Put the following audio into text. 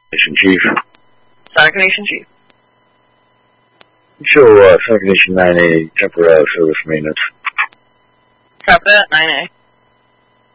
Nation Chief. Sonic Nation Chief. Show Sonic Nation 9A temporary service maintenance. Copy that, 9A.